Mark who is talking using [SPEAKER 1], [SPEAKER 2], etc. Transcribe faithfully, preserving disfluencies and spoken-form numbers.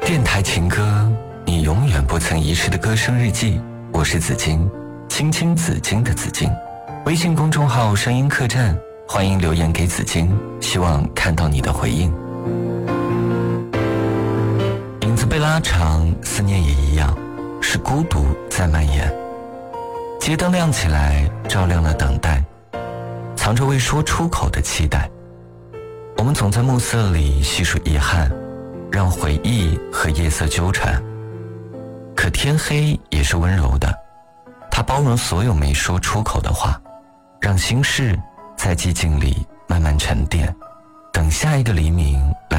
[SPEAKER 1] 电台情歌，你永远不曾遗失的歌声日记。我是紫金，青青紫金的紫金。微信公众号声音客栈，欢迎留言给紫金，希望看到你的回应。影子被拉长，思念也一样，是孤独在蔓延。街灯亮起来，照亮了等待，藏着未说出口的期待。我们总在暮色里细数遗憾，让回忆和夜色纠缠。可天黑也是温柔的，它包容所有没说出口的话，让心事在寂静里慢慢沉淀，等下一个黎明来。